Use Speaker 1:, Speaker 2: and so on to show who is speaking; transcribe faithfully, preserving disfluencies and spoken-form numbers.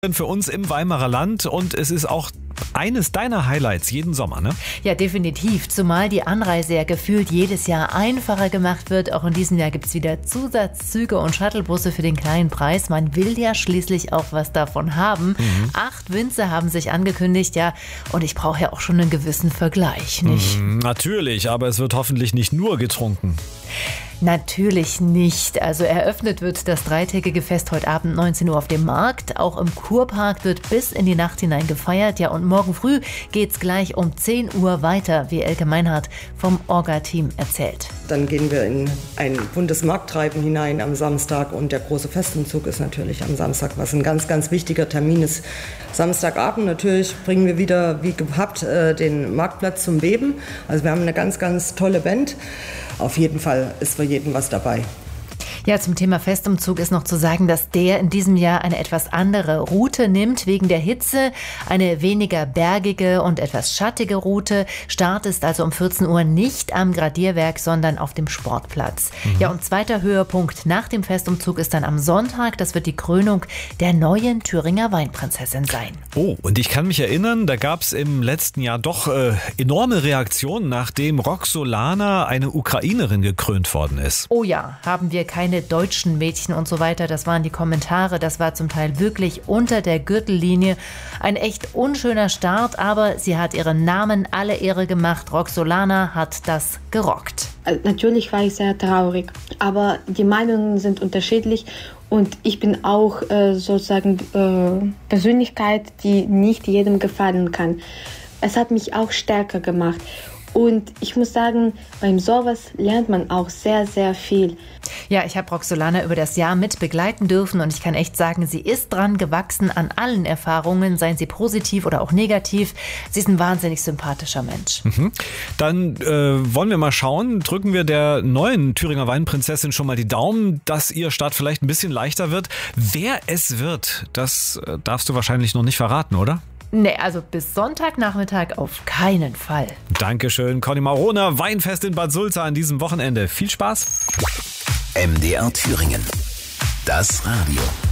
Speaker 1: Für uns im Weimarer Land und es ist auch eines deiner Highlights jeden Sommer, ne?
Speaker 2: Ja, definitiv. Zumal die Anreise ja gefühlt jedes Jahr einfacher gemacht wird. Auch in diesem Jahr gibt es wieder Zusatzzüge und Shuttlebusse für den kleinen Preis. Man will ja schließlich auch was davon haben. Mhm. Acht Winzer haben sich angekündigt, ja. Und ich brauche ja auch schon einen gewissen Vergleich, nicht?
Speaker 1: Mhm, natürlich, aber es wird hoffentlich nicht nur getrunken.
Speaker 2: Natürlich nicht. Also eröffnet wird das dreitägige Fest heute Abend neunzehn Uhr auf dem Markt. Auch im Kurpark wird bis in die Nacht hinein gefeiert. Ja, und morgen früh geht's gleich um zehn Uhr weiter, wie Elke Meinhardt vom Orga-Team erzählt.
Speaker 3: Dann gehen wir in ein buntes Markttreiben hinein am Samstag und der große Festumzug ist natürlich am Samstag, was ein ganz, ganz wichtiger Termin ist. Samstagabend natürlich bringen wir wieder, wie gehabt, den Marktplatz zum Beben. Also wir haben eine ganz, ganz tolle Band. Auf jeden Fall ist für jeden was dabei.
Speaker 2: Ja, zum Thema Festumzug ist noch zu sagen, dass der in diesem Jahr eine etwas andere Route nimmt. Wegen der Hitze eine weniger bergige und etwas schattige Route. Start ist also um vierzehn Uhr nicht am Gradierwerk, sondern auf dem Sportplatz. Mhm. Ja, und zweiter Höhepunkt nach dem Festumzug ist dann am Sonntag. Das wird die Krönung der neuen Thüringer Weinprinzessin sein.
Speaker 1: Oh, und ich kann mich erinnern, da gab es im letzten Jahr doch äh, enorme Reaktionen, nachdem Roxolana, eine Ukrainerin, gekrönt worden ist.
Speaker 2: Oh ja, haben wir keine deutschen Mädchen und so weiter. Das waren die Kommentare. Das war zum Teil wirklich unter der Gürtellinie. Ein echt unschöner Start, aber sie hat ihren Namen alle Ehre gemacht. Roxolana hat das gerockt.
Speaker 4: Natürlich war ich sehr traurig, aber die Meinungen sind unterschiedlich und ich bin auch äh, sozusagen äh, Persönlichkeit, die nicht jedem gefallen kann. Es hat mich auch stärker gemacht. Und ich muss sagen, beim sowas lernt man auch sehr, sehr viel.
Speaker 2: Ja, ich habe Roxolana über das Jahr mit begleiten dürfen und ich kann echt sagen, sie ist dran gewachsen an allen Erfahrungen, seien sie positiv oder auch negativ. Sie ist ein wahnsinnig sympathischer Mensch.
Speaker 1: Mhm. Dann äh, wollen wir mal schauen, drücken wir der neuen Thüringer Weinprinzessin schon mal die Daumen, dass ihr Start vielleicht ein bisschen leichter wird. Wer es wird, das äh, darfst du wahrscheinlich noch nicht verraten, oder?
Speaker 2: Nee, also bis Sonntagnachmittag auf keinen Fall.
Speaker 1: Dankeschön, Conny Marona. Weinfest in Bad Sulza an diesem Wochenende. Viel Spaß.
Speaker 5: M D R Thüringen. Das Radio.